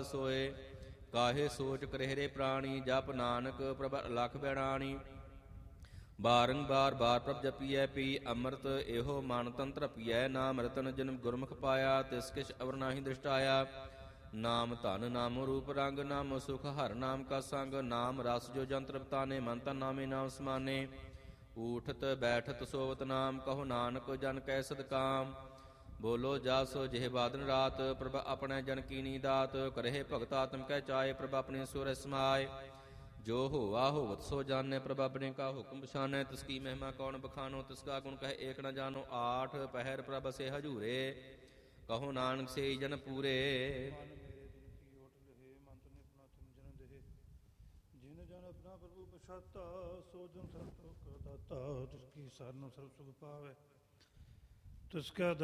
ਸੋਏ। ਕਾਹੇ ਸੋਚ ਕਰਹਿਰੇ ਪ੍ਰਾਣੀ, ਜਪ ਨਾਨਕ ਪ੍ਰਭ ਲਖ ਬੈਣਾਣੀ। ਬਾਰੰਬਾਰ ਬਾਰ ਪ੍ਰਭ ਜਪੀਐ, ਪੀ ਅੰਮ੍ਰਿਤ ਇਹੋ ਮਨ ਤਨ ਧਰਪੀਐ। ਨਾਮ ਰਤਨ ਜਨਮ ਗੁਰਮੁਖ ਪਾਇਆ, ਤਿਸ ਕਿਛ ਅਵਰ ਨਾਹੀ ਦ੍ਰਿਸ਼ਟ ਆਇਆ। ਨਾਮ ਧਨ ਨਾਮ ਰੂਪ ਰੰਗ, ਨਾਮ ਸੁਖ ਹਰ ਨਾਮ ਕਾ ਸੰਗ। ਨਾਮ ਰਸ ਜੋ ਜੰਤਰ ਬਤਾਨੇ, ਮਨ ਤਨ ਨਾਮੇ ਨਾਮ ਸਮਾਨੇ। ਊਠਤ ਬੈਠਤ ਸੋਵਤ ਨਾਮ, ਕਹੋ ਨਾਨਕ ਜਨ ਕੈ ਸਦਕਾਮ। ਬੋਲੋ ਜਸ ਜਿਹ ਬਾਦਨ ਰਾਤ, ਪ੍ਰਭ ਆਪਣੇ ਜਨ ਕੀਨੀ ਦਾਤ। ਕਰਹਿ ਭਗਤ ਆਤਮ ਕੈ ਚਾਏ, ਪ੍ਰਭ ਆਪਣੇ ਸੁਰ ਸਮਾਏ। ਜੋ ਹੋਆ ਹੋਵਤ ਸੋ ਜਾਣੈ, ਪ੍ਰਭ ਆਪਣੇ ਕਾ ਹੁਕਮ ਪਛਾਨੈ। ਤਿਸ ਕੀ ਮਹਿਮਾ ਕੌਣ ਬਖਾਨੋ, ਤਿਸ ਕਾ ਗੁਣ ਕਹੈ ਏਕ ਨ ਜਾਨੋ। ਆਠ ਪਹਿਰ ਪ੍ਰਭ ਸੇ ਹਜੂਰੇ, ਕਹੋ ਨਾਨਕ ਸੇ ਜਨ ਪੂਰੇ। ਜਿਨ ਜਨ ਆਪਣਾ ਪ੍ਰਭੂ ਪਛਾਤਾ, ਸੋ ਜਨ ਸਰਬ ਸੁਖ ਦਾਤਾ। ਤਿਸ ਕੀ ਸਾਧਨ ਸਰਬ ਸੁਖ ਪਾਵੈ, ਤਿਸ ਕਾ